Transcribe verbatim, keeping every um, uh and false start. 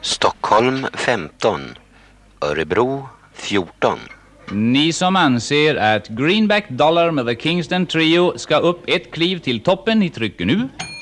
Stockholm femton, Örebro fjorton. Ni som anser att Greenback Dollar med The Kingston Trio ska upp ett kliv till toppen, ni trycker nu.